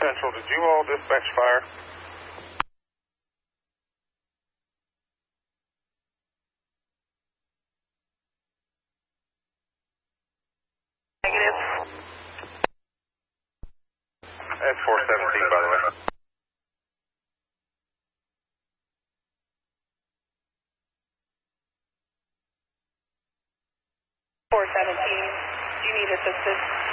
Central, did you all dispatch fire? Negative. That's 417, by the way. 417. Do you need assistance?